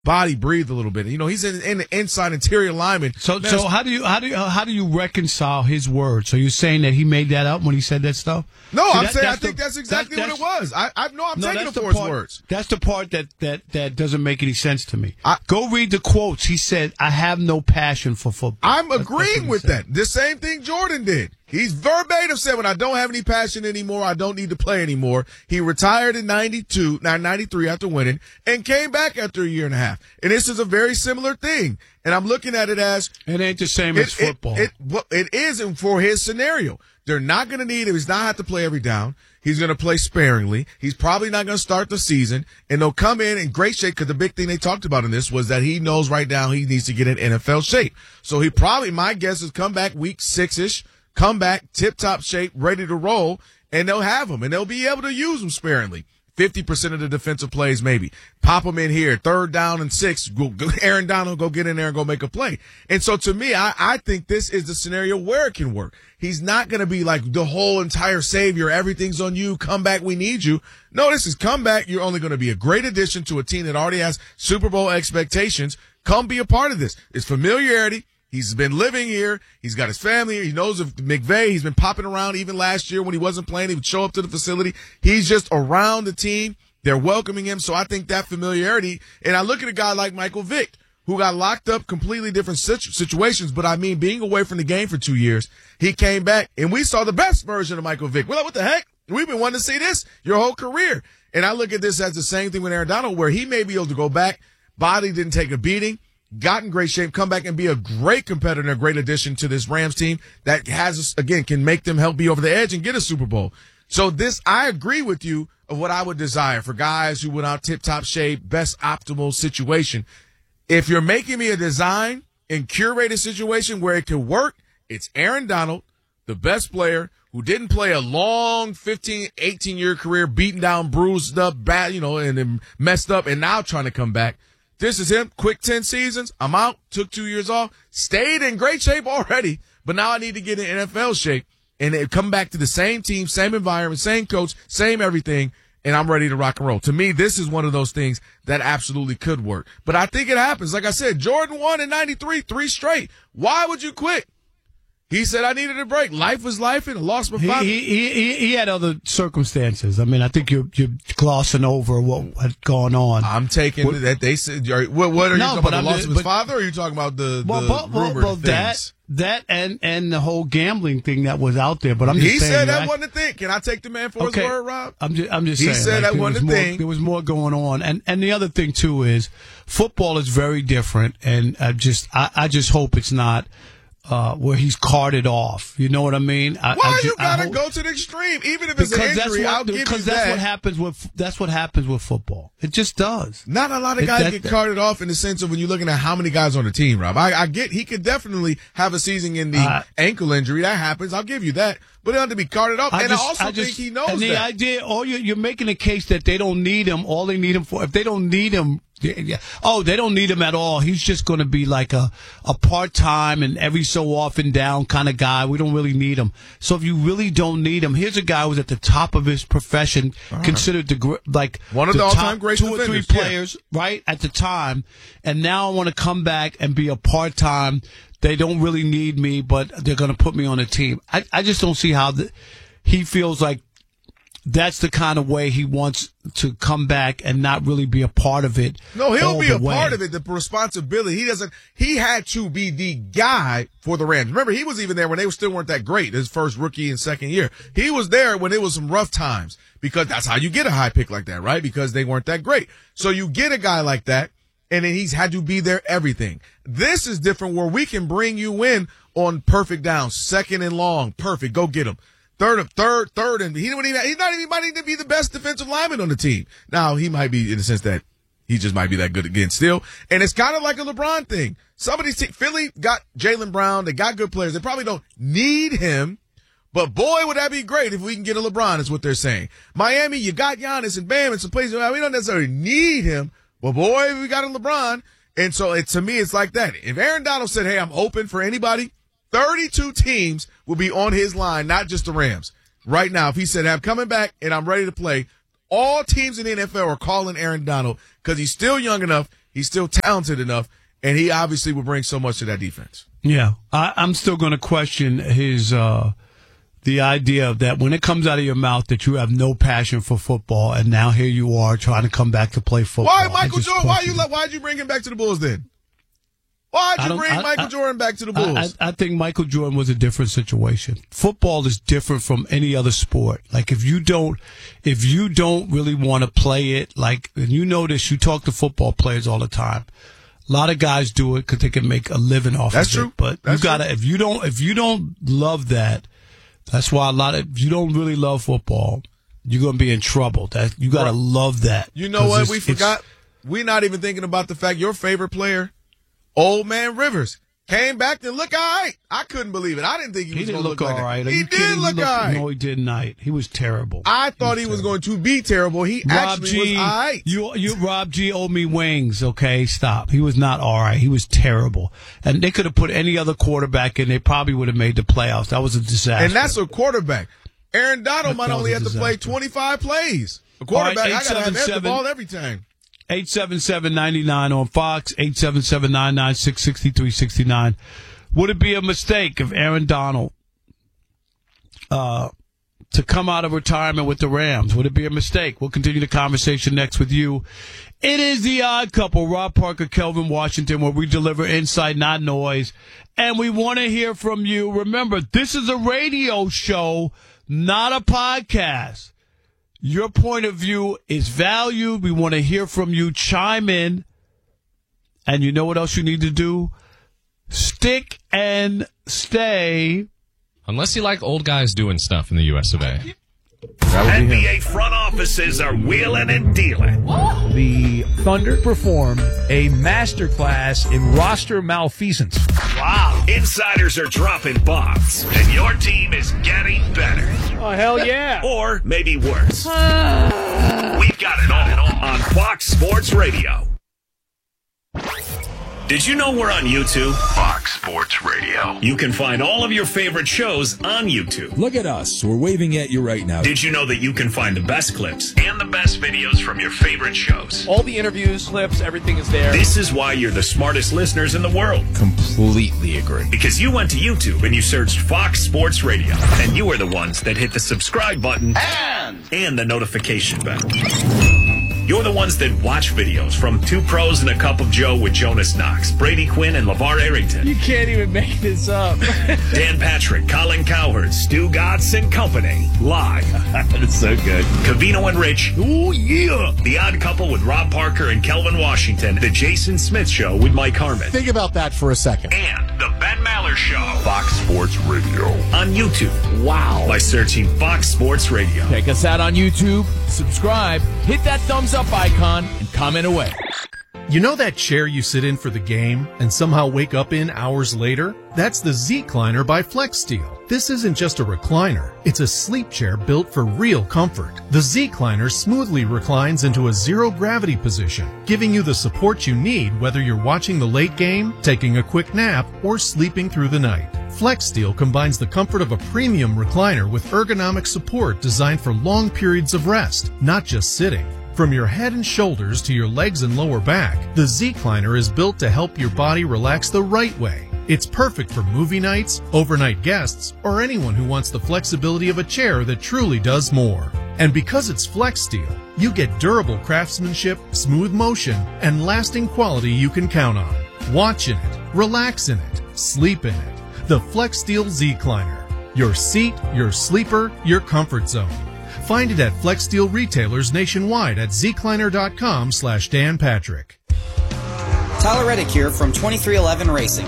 body breathe a little bit. He's in the inside interior lineman. So how do you reconcile his words? So you're saying that he made that up when he said that stuff? No, I think that's exactly what it was. I'm taking it for his words. That's the part that doesn't make any sense to me. Go read the quotes. He said, "I have no passion for football." I'm agreeing with that. The same thing Jordan did. He's verbatim said, when I don't have any passion anymore, I don't need to play anymore. He retired in 93 after winning and came back after a year and a half. And this is a very similar thing. And I'm looking at it as it ain't the same as football. It isn't for his scenario. They're not going to need him. He's not have to play every down. He's going to play sparingly. He's probably not going to start the season. And they'll come in great shape because the big thing they talked about in this was that he knows right now he needs to get in NFL shape. So he probably, my guess is come back week 6-ish, come back tip-top shape, ready to roll, and they'll have him. And they'll be able to use him sparingly. 50% of the defensive plays, maybe. Pop him in here, 3rd down and 6. Go, Aaron Donald, go get in there and go make a play. And so to me, I think this is the scenario where it can work. He's not going to be like the whole entire savior. Everything's on you. Come back. We need you. No, this is come back. You're only going to be a great addition to a team that already has Super Bowl expectations. Come be a part of this. It's familiarity. He's been living here. He's got his family here. He knows of McVay. He's been popping around even last year when he wasn't playing. He would show up to the facility. He's just around the team. They're welcoming him. So I think that familiarity, and I look at a guy like Michael Vick, who got locked up, completely different situations, but I mean being away from the game for 2 years, he came back, and we saw the best version of Michael Vick. We're like, what the heck? We've been wanting to see this your whole career. And I look at this as the same thing with Aaron Donald, where he may be able to go back, body didn't take a beating, got in great shape, come back and be a great competitor, a great addition to this Rams team that has, again, can make them help be over the edge and get a Super Bowl. So I agree with you of what I would desire for guys who went out tip-top shape, best optimal situation. If you're making me a design and curate a situation where it could work, it's Aaron Donald, the best player who didn't play a long 15, 18-year career, beaten down, bruised up, bad, and then messed up, and now trying to come back. This is him. Quick 10 seasons. I'm out. Took 2 years off. Stayed in great shape already. But now I need to get in NFL shape and come back to the same team, same environment, same coach, same everything. And I'm ready to rock and roll. To me, this is one of those things that absolutely could work. But I think it happens. Like I said, Jordan won in 93, 3 straight. Why would you quit? He said, I needed a break. Life was life, and I lost my father. He had other circumstances. I mean, I think you're glossing over what had gone on. I'm taking that they said. What are you talking about? The loss of his father, or are you talking about the rumored things? That and the whole gambling thing that was out there. But I'm just saying. He said that wasn't a thing. Can I take the man for his word, Rob? I'm just saying. He said that wasn't a thing. There was more going on. And the other thing, too, is football is very different. And I just hope it's not where he's carted off. You know what I mean? Why you gotta go to the extreme? Even if it's an injury, I'll give you that. Because that's what happens with football. It just does. Not a lot of guys get carted off in the sense of when you're looking at how many guys on the team, Rob. I get he could definitely have a season in the ankle injury. That happens. I'll give you that. But it ought to be carted off. I also think he knows that. And the idea, you're making a case that they don't need him. All they need him for, if they don't need him, they don't need him at all. He's just going to be like a part-time and every so often down kind of guy. We don't really need him. So if you really don't need him, here's a guy who's at the top of his profession, considered one of the all-time great 2 or 3 players, right, at the time. And now I want to come back and be a part-time. They don't really need me, but they're going to put me on a team. I just don't see how he feels like that's the kind of way he wants to come back and not really be a part of it. No, he'll be a part of it. The responsibility. He had to be the guy for the Rams. Remember, he was even there when they still weren't that great, his first rookie and second year. He was there when it was some rough times because that's how you get a high pick like that, right? Because they weren't that great. So you get a guy like that, and then he's had to be there everything. This is different where we can bring you in on perfect downs, second and long, perfect, go get him. Third, and he might even be the best defensive lineman on the team. Now, he might be in the sense that he just might be that good again still. And it's kind of like a LeBron thing. Philly got Jaylen Brown. They got good players. They probably don't need him, but boy, would that be great if we can get a LeBron, is what they're saying. Miami, you got Giannis and Bam and some places. We don't necessarily need him, but boy, we got a LeBron. And so to me, it's like that. If Aaron Donald said, hey, I'm open for anybody, 32 teams will be on his line, not just the Rams. Right now, if he said, I'm coming back and I'm ready to play, all teams in the NFL are calling Aaron Donald because he's still young enough. He's still talented enough, and he obviously will bring so much to that defense. Yeah, I'm still going to question his the idea that when it comes out of your mouth that you have no passion for football, and now here you are trying to come back to play football. Why Michael Jordan? Why'd you bring him back to the Bulls then? Why'd you bring Michael Jordan back to the Bulls? I think Michael Jordan was a different situation. Football is different from any other sport. Like if you don't really want to play it, like, and you notice you talk to football players all the time. A lot of guys do it because they can make a living off of it. That's true. But you gotta, if you don't love that, that's why if you don't really love football, you're gonna be in trouble. That you gotta love that. You know what? We forgot. We're not even thinking about the fact your favorite player, Old Man Rivers, came back and looked all right. I couldn't believe it. I didn't think he was going to look all right. He did look all right. No, he did not. He was terrible. I thought he was going to be terrible. He actually was all right. You Rob G owed me wings, okay? Stop. He was not all right. He was terrible. And they could have put any other quarterback in. They probably would have made the playoffs. That was a disaster. And that's a quarterback. Aaron Donald might only have to play 25 plays. A quarterback, I got to have the ball every time. 877-99 on Fox, 877-996-6369. Would it be a mistake of Aaron Donald to come out of retirement with the Rams? Would it be a mistake? We'll continue the conversation next with you. It is The Odd Couple, Rob Parker, Kelvin Washington, where we deliver insight, not noise. And we want to hear from you. Remember, this is a radio show, not a podcast. Your point of view is valued. We want to hear from you. Chime in. And you know what else you need to do? Stick and stay. Unless you like old guys doing stuff in the US of A. NBA front offices are wheeling and dealing. The Thunder performed a masterclass in roster malfeasance. Wow. Insiders are dropping bombs, and your team is getting better. Oh, hell yeah. Or maybe worse. We've got it all on Fox Sports Radio. Did you know we're on YouTube? Fox Sports Radio. You can find all of your favorite shows on YouTube. Look at us. We're waving at you right now. Did you know that you can find the best clips and the best videos from your favorite shows? All the interviews, clips, everything is there. This is why you're the smartest listeners in the world. Completely agree. Because you went to YouTube and you searched Fox Sports Radio. And you are the ones that hit the subscribe button and the notification bell. You're the ones that watch videos from Two Pros and a Cup of Joe with Jonas Knox, Brady Quinn, and LeVar Arrington. You can't even make this up. Dan Patrick, Colin Cowherd, Stu Gatz and company. Live. That's so good. Covino and Rich. Oh, yeah. The Odd Couple with Rob Parker and Kelvin Washington. The Jason Smith Show with Mike Harmon. Think about that for a second. And the Ben Maller Show. Fox Sports Radio. On YouTube. Wow. By searching Fox Sports Radio. Check us out on YouTube, subscribe, hit that thumbs up icon, and comment away. You know that chair you sit in for the game and somehow wake up in hours later? That's the Z-Cliner by FlexSteel. This isn't just a recliner. It's a sleep chair built for real comfort. The Z-Cliner smoothly reclines into a zero-gravity position, giving you the support you need whether you're watching the late game, taking a quick nap, or sleeping through the night. FlexSteel combines the comfort of a premium recliner with ergonomic support designed for long periods of rest, not just sitting. From your head and shoulders to your legs and lower back, the Z-Cliner is built to help your body relax the right way. It's perfect for movie nights, overnight guests, or anyone who wants the flexibility of a chair that truly does more. And because it's FlexSteel, you get durable craftsmanship, smooth motion, and lasting quality you can count on. Watch in it, relax in it, sleep in it. The FlexSteel Z-Cliner. Your seat, your sleeper, your comfort zone. Find it at FlexSteel retailers nationwide at zcliner.com/Dan Patrick. Tyler Reddick here from 2311 Racing.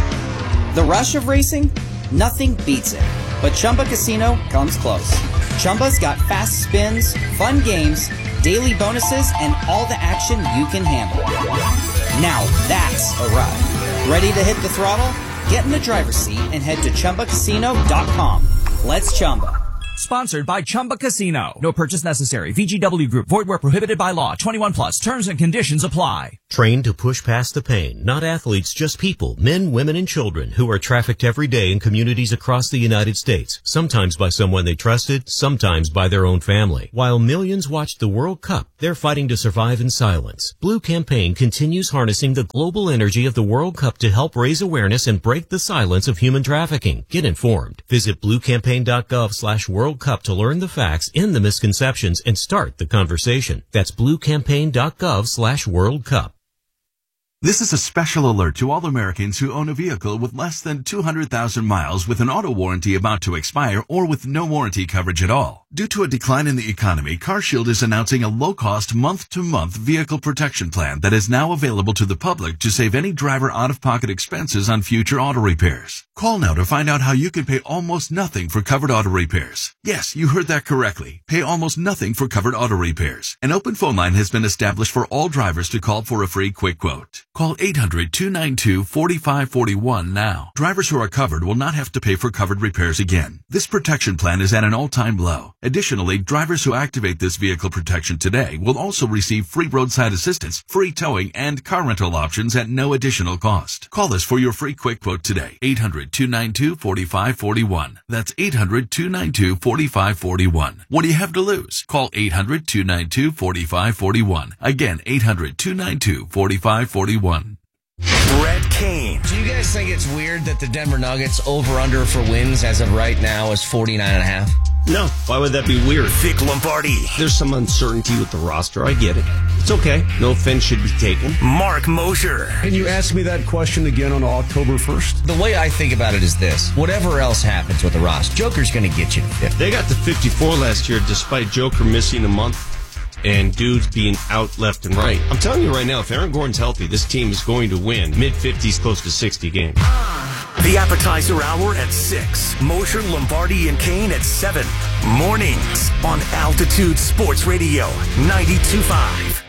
The rush of racing? Nothing beats it. But Chumba Casino comes close. Chumba's got fast spins, fun games, daily bonuses, and all the action you can handle. Now that's a ride. Ready to hit the throttle? Get in the driver's seat and head to ChumbaCasino.com. Let's Chumba. Sponsored by Chumba Casino. No purchase necessary. VGW Group. Void where prohibited by law. 21 plus. Terms and conditions apply. Trained to push past the pain. Not athletes, just people. Men, women, and children who are trafficked every day in communities across the United States. Sometimes by someone they trusted, sometimes by their own family. While millions watched the World Cup, they're fighting to survive in silence. Blue Campaign continues harnessing the global energy of the World Cup to help raise awareness and break the silence of human trafficking. Get informed. Visit bluecampaign.gov/World Cup to learn the facts, end the misconceptions, and start the conversation. That's bluecampaign.gov/World Cup. This is a special alert to all Americans who own a vehicle with less than 200,000 miles with an auto warranty about to expire or with no warranty coverage at all. Due to a decline in the economy, CarShield is announcing a low-cost month-to-month vehicle protection plan that is now available to the public to save any driver out-of-pocket expenses on future auto repairs. Call now to find out how you can pay almost nothing for covered auto repairs. Yes, you heard that correctly. Pay almost nothing for covered auto repairs. An open phone line has been established for all drivers to call for a free quick quote. Call 800-292-4541 now. Drivers who are covered will not have to pay for covered repairs again. This protection plan is at an all-time low. Additionally, drivers who activate this vehicle protection today will also receive free roadside assistance, free towing, and car rental options at no additional cost. Call us for your free quick quote today. 800-292-4541. That's 800-292-4541. What do you have to lose? Call 800-292-4541. Again, 800-292-4541. Brett Kane. Do you guys think it's weird that the Denver Nuggets over-under for wins as of right now is 49.5? No. Why would that be weird? Vic Lombardi. There's some uncertainty with the roster. I get it. It's okay. No offense should be taken. Mark Mosher. Can you ask me that question again on October 1st? The way I think about it is this. Whatever else happens with the roster, Joker's going to get you to 50. They got to 54 last year despite Joker missing a month and dudes being out left and right. I'm telling you right now, if Aaron Gordon's healthy, this team is going to win mid-50s, close to 60 games. The appetizer hour at 6. Mosher, Lombardi, and Kane at 7. Mornings on Altitude Sports Radio 92.5.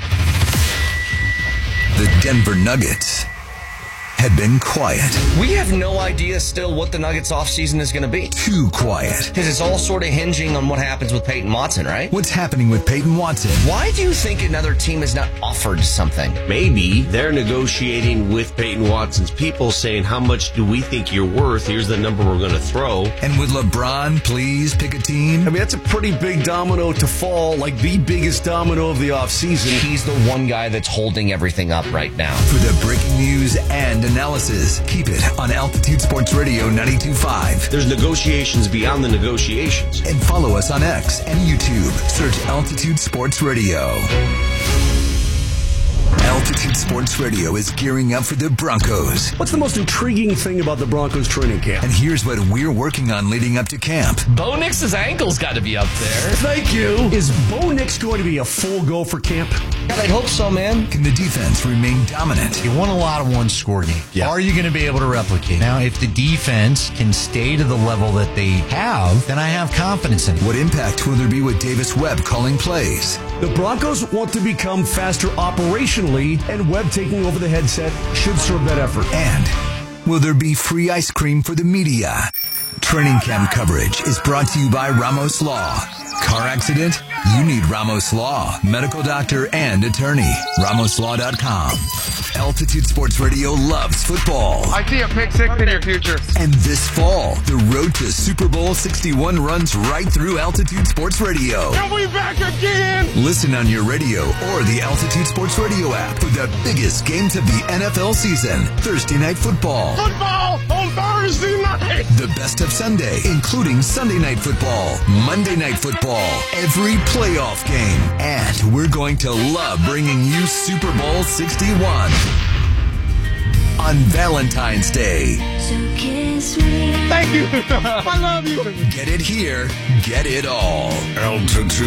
The Denver Nuggets had been quiet. We have no idea still what the Nuggets offseason is going to be. Too quiet. Because it's all sort of hinging on what happens with Peyton Watson, right? What's happening with Peyton Watson? Why do you think another team has not offered something? Maybe they're negotiating with Peyton Watson's people saying, how much do we think you're worth? Here's the number we're going to throw. And would LeBron please pick a team? I mean, that's a pretty big domino to fall, like the biggest domino of the offseason. He's the one guy that's holding everything up right now. For the breaking news and analysis, keep it on Altitude Sports Radio 92.5. There's negotiations beyond the negotiations. And follow us on X and YouTube. Search Altitude Sports Radio. Altitude Sports Radio is gearing up for the Broncos. What's the most intriguing thing about the Broncos training camp? And here's what we're working on leading up to camp. Bo Nix's ankle's got to be up there. Thank you. Is Bo Nix going to be a full go for camp? God, I hope so, man. Can the defense remain dominant? You won a lot of one-score games. Yeah. Are you going to be able to replicate? Now, if the defense can stay to the level that they have, then I have confidence in it. What impact will there be with Davis Webb calling plays? The Broncos want to become faster operationally, and Webb taking over the headset should serve that effort. And will there be free ice cream for the media? Training camp coverage is brought to you by Ramos Law. Car accident? You need Ramos Law. Medical doctor and attorney. RamosLaw.com. Altitude Sports Radio loves football. I see a pick six in your future. And this fall, the road to Super Bowl 61 runs right through Altitude Sports Radio. And we back again! Listen on your radio or the Altitude Sports Radio app for the biggest games of the NFL season. Thursday Night Football. Football on Thursday night! The best of Sunday, including Sunday Night Football, Monday Night Football, every playoff game. And we're going to love bringing you Super Bowl 61 on Valentine's Day. So kiss me. Thank you. I love you. Get it here. Get it all. Altitude